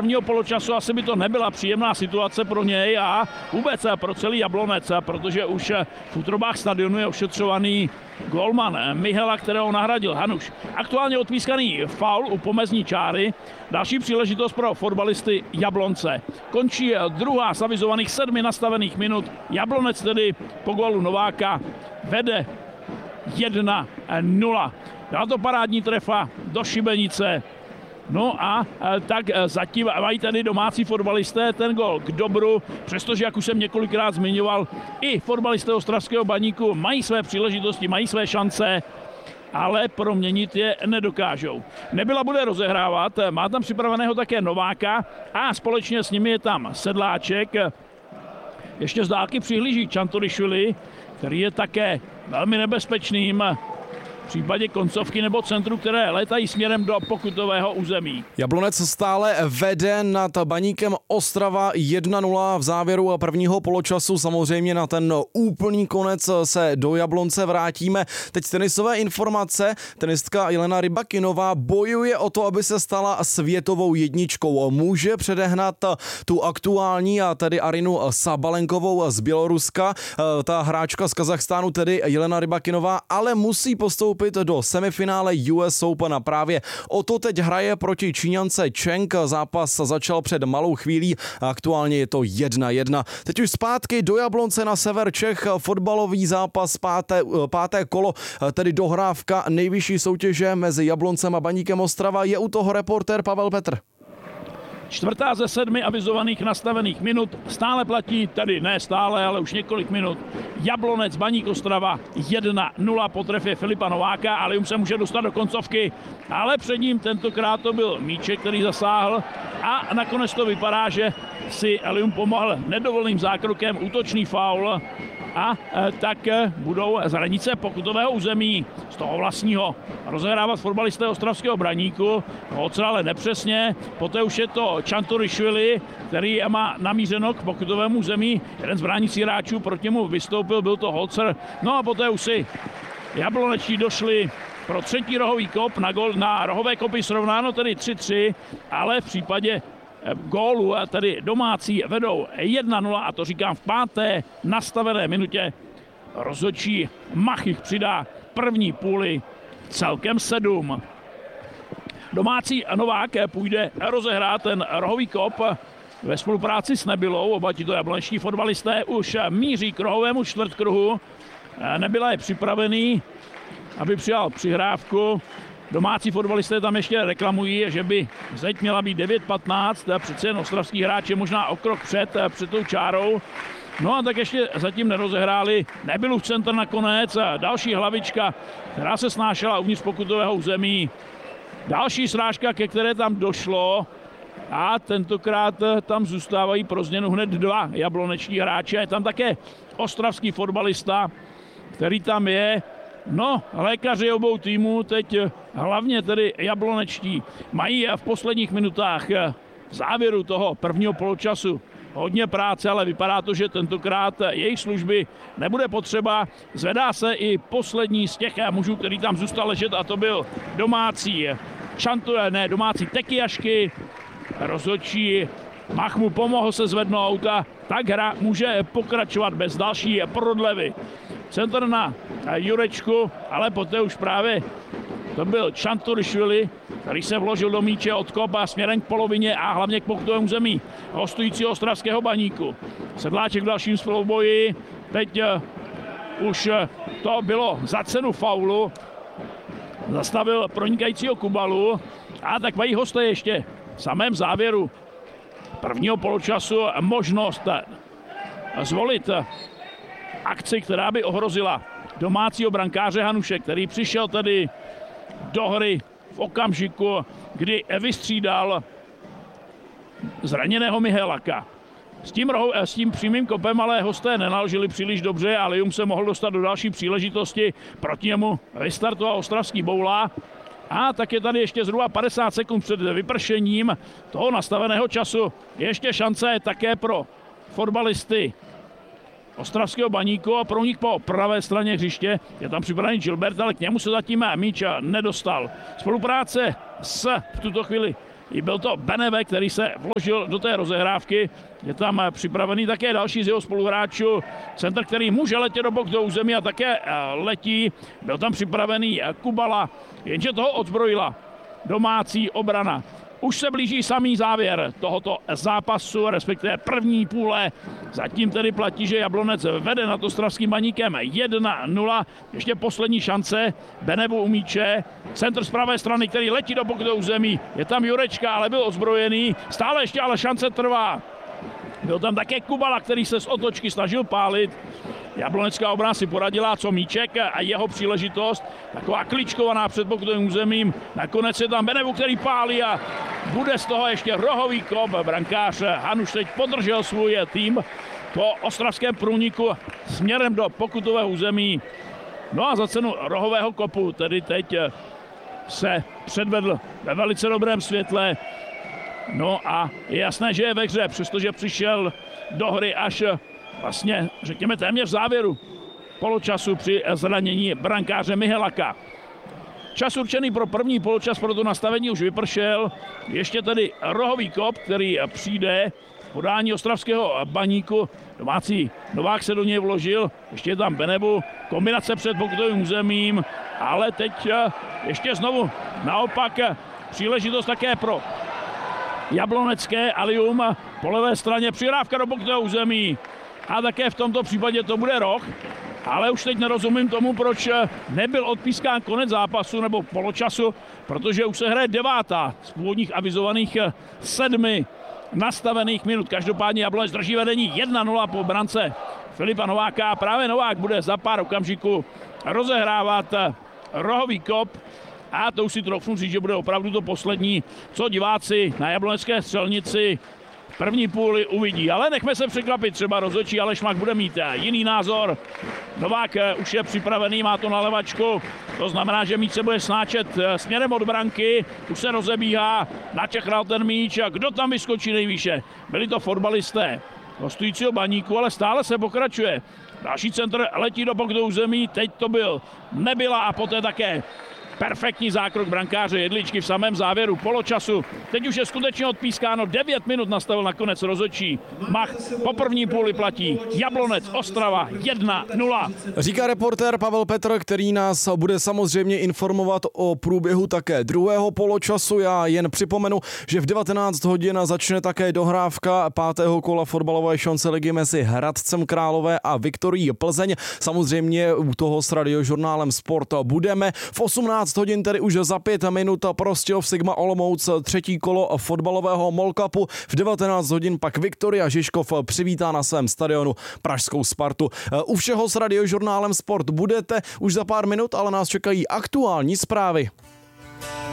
prvního poločasu asi by to nebyla příjemná situace pro něj a vůbec pro celý Jablonec, protože už v útrobách stadionu je ošetřovaný golman Mihela, kterého nahradil Hanuš. Aktuálně odpískaný faul u pomezní čáry. Další příležitost pro fotbalisty Jablonce. Končí druhá z avizovaných 7 nastavených minut. Jablonec tedy po gólu Nováka vede 1-0. Byla to parádní trefa do šibenice. No a tak zatím mají tady domácí fotbalisté ten gol k dobru, přestože, jak už jsem několikrát zmiňoval, i fotbalisté Ostravského Baníku mají své příležitosti, mají své šance, ale proměnit je nedokážou. Nebyla bude rozehrávat, má tam připraveného také Nováka a společně s nimi je tam Sedláček. Ještě z dálky přihlíží Čanturišvili, který je také velmi nebezpečným v případě koncovky nebo centru, které létají směrem do pokutového území. Jablonec stále vede nad Baníkem Ostrava 1-0 v závěru prvního poločasu. Samozřejmě na ten úplný konec se do Jablonce vrátíme. Teď tenisové informace. Tenistka Jelena Rybakinová bojuje o to, aby se stala světovou jedničkou. Může předehnat tu aktuální, a tedy Arinu Sabalenkovou z Běloruska. Ta hráčka z Kazachstánu, tedy Jelena Rybakinová, ale musí postoupit do semifinále US Open a právě o to teď hraje proti Číňance Cheng. Zápas začal před malou chvílí a aktuálně je to 1-1. Teď už zpátky do Jablonce na sever Čech, fotbalový zápas, páté kolo, tedy dohrávka nejvyšší soutěže mezi Jabloncem a Baníkem Ostrava. Je u toho reportér Pavel Petr. Čtvrtá ze 7 avizovaných nastavených minut stále platí, tedy ne stále, ale už několik minut. Jablonec, Baník Ostrava 1-0 po trefě Filipa Nováka, ale se může dostat do koncovky, ale před ním tentokrát to byl Míček, který zasáhl a nakonec to vypadá, že si Elium pomohl nedovolným zákrokem, útočný faul a tak budou z hranice pokutového území z toho vlastního rozehrávat fotbalisté Ostravského Baníku. Docela ale nepřesně, poté už je to Čanturišvili, který má namířeno k pokutovému území. Jeden z bránících hráčů proti němu vystoupil, byl to Holzer. No a poté už si jablonečtí došli pro třetí rohový kop, na rohové kopy srovnáno tedy 3-3, ale v případě gólu, tedy domácí, vedou 1-0 a to říkám v páté nastavené minutě. Rozhodčí Machich přidá první půli celkem 7. Domácí Novák půjde rozehrát ten rohový kop ve spolupráci s Nebylou. Oba tito jabloneční fotbalisté už míří k rohovému čtvrtkruhu. Nebyla je připravený, aby přijal přihrávku. Domácí fotbalisté tam ještě reklamují, že by zeď měla být 9:15, přece jen ostravský hráč je možná o krok před tou čárou. No a tak ještě zatím nerozehráli, Nebylův centr nakonec, další hlavička, která se snášela uvnitř pokutového území. Další srážka, ke které tam došlo a tentokrát tam zůstávají pro změnu hned 2 jabloneční hráče. Je tam také ostravský fotbalista, který tam je. No, lékaři obou týmů, teď hlavně tedy jablonečtí, mají v posledních minutách v závěru toho prvního poločasu hodně práce, ale vypadá to, že tentokrát jejich služby nebude potřeba. Zvedá se i poslední z těch mužů, který tam zůstal ležet, a to byl domácí Tekijašky. Rozhodčí Mach mu pomohl se zvednout a tak hra může pokračovat bez další prodlevy. Centr na Jurečku, ale poté už právě to byl Čanturišvili, který se vložil do míče od kopa směrem k polovině a hlavně k pokutovému území hostujícího Ostravského Baníku. Sedláček v dalším souboji, teď už to bylo za cenu faulu, zastavil pronikajícího Kubalu a tak mají hosté ještě v samém závěru prvního poločasu možnost zvolit akci, která by ohrozila domácího brankáře Hanuše, který přišel tedy do hry v okamžiku, kdy vystřídal zraněného Mihelaka. S tím přímým kopem ale hosté nenaložili příliš dobře a Lium se mohl dostat do další příležitosti. Proti němu vystartoval ostravský Boula. A tak je tady ještě zhruba 50 sekund před vypršením toho nastaveného času. Ještě šance také pro fotbalisty Ostravského Baníku a pro nich po pravé straně hřiště je tam připravený Gilbert, ale k němu se zatím míč nedostal. Spolupráce v tuto chvíli Byl to Beneve, který se vložil do té rozehrávky. Je tam připravený také další z jeho spoluhráčů. Centr, který může letět do boku do území a také letí. Byl tam připravený Kubala, jenže toho odzbrojila domácí obrana. Už se blíží samý závěr tohoto zápasu, respektive první půle. Zatím tedy platí, že Jablonec vede nad ostravským Baníkem 1-0. Ještě poslední šance. Benevu u míče. Centr z pravé strany, který letí do boku do území. Je tam Jurečka, ale byl ozbrojený. Stále ještě ale šance trvá. Byl tam také Kubala, který se z otočky snažil pálit. Jablonecká obrana si poradila, co míček a jeho příležitost. Taková kličkovaná před pokutovým územím. Nakonec je tam Benevu, který pálí a bude z toho ještě rohový kop. Brankář Hanuš teď podržel svůj tým po ostravském průniku směrem do pokutového území. No a za cenu rohového kopu tedy teď se předvedl ve velice dobrém světle. No a je jasné, že je ve hře, přestože přišel do hry až vlastně, řekněme, téměř v závěru poločasu při zranění brankáře Mihelaka. Čas určený pro první poločas pro to nastavení už vypršel. Ještě tedy rohový kop, který přijde v podání ostravského Baníku. Domácí Novák se do něj vložil, ještě je tam Benevu, kombinace před pokutovým územím, ale teď ještě znovu naopak příležitost také pro jablonecké alium po levé straně, přihrávka do pokutového území a také v tomto případě to bude roh, ale už teď nerozumím tomu, proč nebyl odpískán konec zápasu nebo poločasu, protože už se hraje 9. z původních avizovaných 7 nastavených minut. Každopádně Jablonec drží vedení 1-0 po brance Filipa Nováka. Právě Novák bude za pár okamžiků rozehrávat rohový kop. A to už si troufnu říct, že bude opravdu to poslední, co diváci na jablonecké střelnici v první půli uvidí. Ale nechme se překvapit, třeba rozhodčí Aleš Mach bude mít jiný názor. Novák už je připravený, má to na levačku. To znamená, že míč se bude snáčet směrem od branky. Už se rozebíhá, načechral ten míč a kdo tam vyskočí nejvýše? Byli to fotbalisté hostujícího Baníku, ale stále se pokračuje. Další centr letí do boku do území, teď to nebyla a poté také perfektní zákrok brankáře Jedličky v samém závěru poločasu. Teď už je skutečně odpískáno, 9 minut nastavil nakonec rozhodčí. Mach po první půli platí. Jablonec Ostrava 1-0. Říká reportér Pavel Petr, který nás bude samozřejmě informovat o průběhu také druhého poločasu. Já jen připomenu, že v 19 hodin začne také dohrávka 5. kola fotbalové šance ligy mezi Hradcem Králové a Viktorií Plzeň. Samozřejmě u toho s Radiožurnálem Sport budeme. V 18 hodin, tedy už za 5 minut, Prostějov Sigma Olomouc, 3. kolo fotbalového MOL Cupu. V 19 hodin pak Viktoria Žižkov přivítá na svém stadionu pražskou Spartu. U všeho s Radiožurnálem Sport budete už za pár minut, ale nás čekají aktuální zprávy.